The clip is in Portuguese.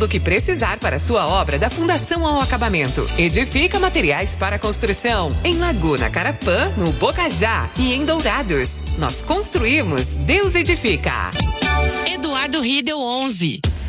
tudo o que precisar para sua obra da fundação ao acabamento. Edifica Materiais para Construção, em Laguna Carapã, no Bocajá e em Dourados. Nós construímos, Deus edifica. Eduardo Riedel 11.